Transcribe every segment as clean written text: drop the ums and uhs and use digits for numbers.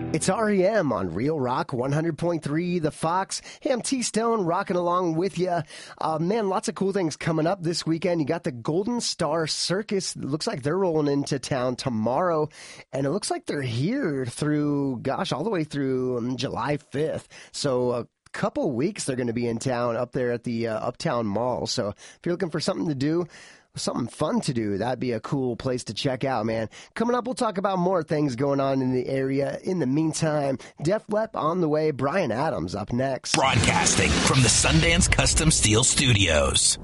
It's REM on Real Rock 100.3 The Fox. Hey, I'm T-Stone rocking along with you. Man, lots of cool things coming up this weekend. You got the Golden Star Circus. It looks like they're rolling into town tomorrow. And it looks like they're here through, all the way through July 5th. So a couple weeks they're going to be in town up there at the Uptown Mall. So if you're looking for something to do, something fun to do, that'd be a cool place to check out, man. Coming up, we'll talk about more things going on in the area. In the meantime, Def Lep on the way. Bryan Adams up next. Broadcasting from the Sundance Custom Steel Studios.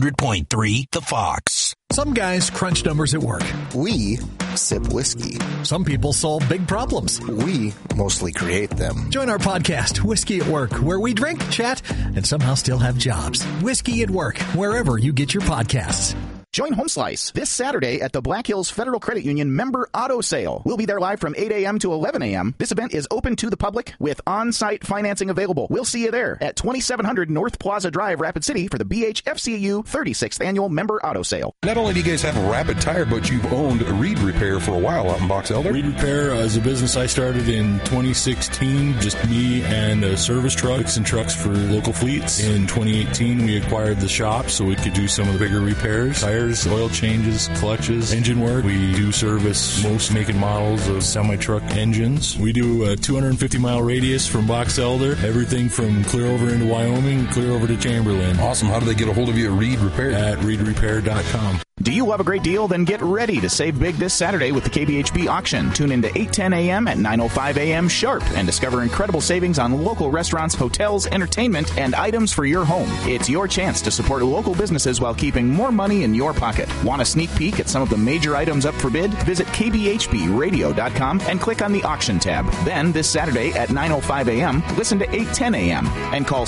100.3 The Fox. Some guys crunch numbers at work. We sip whiskey. Some people solve big problems. We mostly create them. Join our podcast, Whiskey at Work, where we drink, chat, and somehow still have jobs. Whiskey at Work, wherever you get your podcasts. Join Home Slice this Saturday at the Black Hills Federal Credit Union member auto sale. We'll be there live from 8 a.m. to 11 a.m. This event is open to the public with on-site financing available. We'll see you there at 2700 North Plaza Drive, Rapid City for the BHFCU 36th Annual Member Auto Sale. Not only do you guys have a Rapid Tire, but you've owned Reed Repair for a while out in Box Elder. Reed Repair is a business I started in 2016, just me and a service trucks and trucks for local fleets. In 2018, we acquired the shop so we could do some of the bigger repairs. Tires, oil changes, clutches, engine work. We do service most make and models of semi-truck engines. We do a 250-mile radius from Box Elder, everything from clear over into Wyoming, clear over to Chamberlain. Awesome. How do they get a hold of you at Reed Repair? At reedrepair.com. Do you love a great deal? Then get ready to save big this Saturday with the KBHB auction. Tune in to 8:10 a.m. at 9:05 a.m. sharp and discover incredible savings on local restaurants, hotels, entertainment, and items for your home. It's your chance to support local businesses while keeping more money in your pocket. Want a sneak peek at some of the major items up for bid? Visit kbhbradio.com and click on the auction tab. Then this Saturday at 9:05 a.m., listen to 8:10 a.m. and call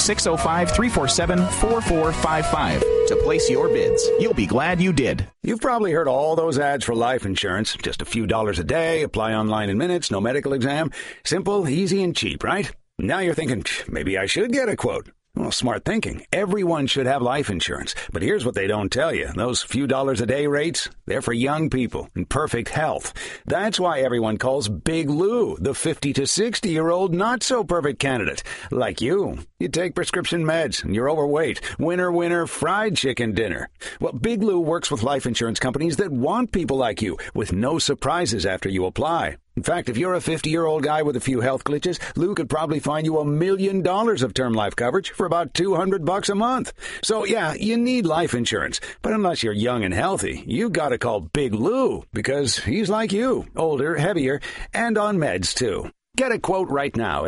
605-347-4455 to place your bids. You'll be glad you did. You've probably heard all those ads for life insurance. Just a few dollars a day, apply online in minutes, no medical exam. Simple, easy, and cheap, right? Now you're thinking, maybe I should get a quote. Well, smart thinking. Everyone should have life insurance. But here's what they don't tell you. Those few dollars a day rates, they're for young people in perfect health. That's why everyone calls Big Lou the 50 to 60-year-old not-so-perfect candidate. Like you. You take prescription meds and you're overweight. Winner, fried chicken dinner. Well, Big Lou works with life insurance companies that want people like you with no surprises after you apply. In fact, if you're a 50-year-old guy with a few health glitches, Lou could probably find you $1 million of term life coverage for about $200 a month. So, yeah, you need life insurance. But unless you're young and healthy, you gotta call Big Lou because he's like you, older, heavier, and on meds, too. Get a quote right now at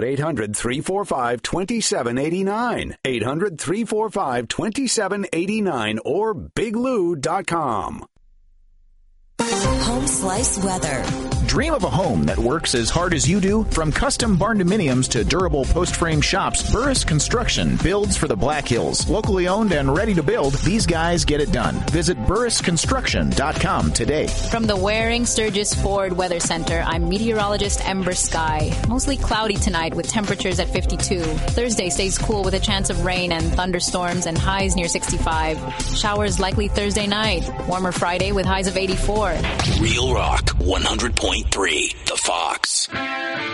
800-345-2789. 800-345-2789 or biglou.com. Home Slice weather. Dream of a home that works as hard as you do? From custom barn-dominiums to durable post-frame shops, Burris Construction builds for the Black Hills. Locally owned and ready to build, these guys get it done. Visit burrisconstruction.com today. From the Waring Sturgis Ford Weather Center, I'm meteorologist Ember Sky. Mostly cloudy tonight with temperatures at 52. Thursday stays cool with a chance of rain and thunderstorms and highs near 65. Showers likely Thursday night. Warmer Friday with highs of 84. Real Rock 100.3 The Fox.